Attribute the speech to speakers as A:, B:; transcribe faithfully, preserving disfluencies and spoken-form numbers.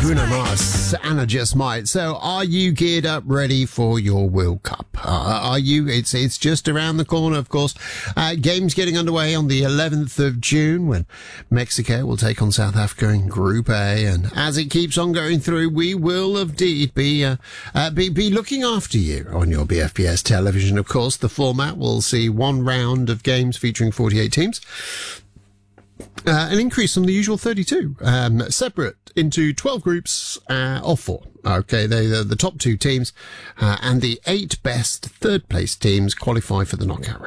A: Bruno Mars, Anna Just Might. So, are you geared up, ready for your World Cup? Uh, are you? It's it's just around the corner, of course. Uh, games getting underway on the eleventh of June when Mexico will take on South Africa in Group A. And as it keeps on going through, we will indeed be uh, uh, be be looking after you on your B F P S television. Of course, the format will see one round of games featuring forty-eight teams. Uh, an increase from the usual thirty-two, um, separate into twelve groups uh, of four. Okay, they the, the top two teams uh, and the eight best third place teams qualify for the knockout round.